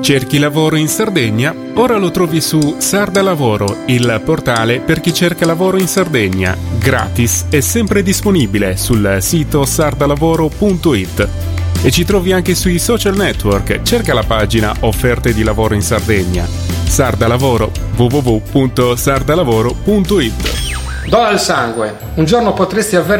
Cerchi lavoro in Sardegna? Ora lo trovi su Sarda Lavoro, il portale per chi cerca lavoro in Sardegna. Gratis e sempre disponibile sul sito sardalavoro.it. E ci trovi anche sui social network. Cerca la pagina Offerte di lavoro in Sardegna. Sarda Lavoro, www.sardalavoro.it. Dona al sangue. Un giorno potresti avere